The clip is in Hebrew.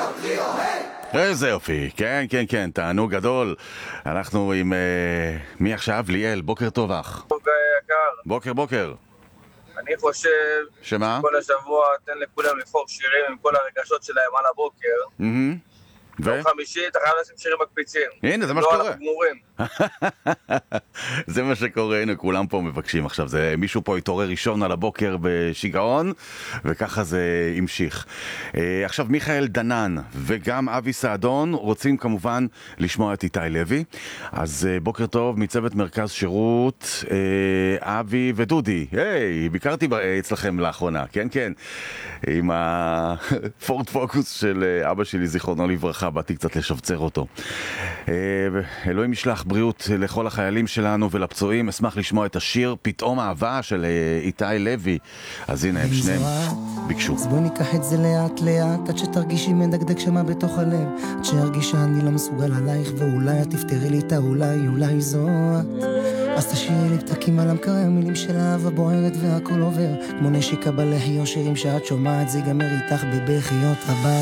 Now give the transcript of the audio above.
איזה יופי, כן, כן, כן, תענוג גדול. אנחנו עם מי עכשיו? ליאל, בוקר טוב אח. טוב יקר, בוקר בוקר. אני חושב שמה? שכל השבוע תן לכולם לבחור שירים עם כל הרגשות שלהם על הבוקר. יום חמישי אתה חייב לשים שירים מקפיצים. הנה, זה מה לא, שקורה. אנחנו גמורים. זה מה שקורה, הנה כולם פה מבקשים עכשיו, זה מישהו פה התעורר ראשון על הבוקר בשיגעון וככה זה המשיך. עכשיו מיכאל דנן וגם אבי סעדון רוצים כמובן לשמוע את איתי לוי, אז בוקר טוב מצוות מרכז שירות, אבי ודודי, היי, ביקרתי אצלכם לאחרונה, כן כן, עם הפורד פוקוס של אבא שלי זיכרונו לברכה, באתי קצת לשבצר אותו. אלוהים ישלח בריאות לכל החיילים שלנו ולפצועים. אשמח לשמוע את השיר פתאום אהבה של איתי לוי. אז הנה הם שניהם ביקשו. אז בוא ניקח את זה לאט לאט עד שתרגישי מדקדק שמה בתוך הלב, עד שירגיש שאני לא מסוגל עלייך, ואולי את תפתרי לי את אולי זו את. אז תשאירי לי פתקים על המקרר, מילים של אהבה בוערת והכל עובר כמו נשיקה בלחי, או שירים שאת שומעת זה ייגמר איתך בבכיות הבא.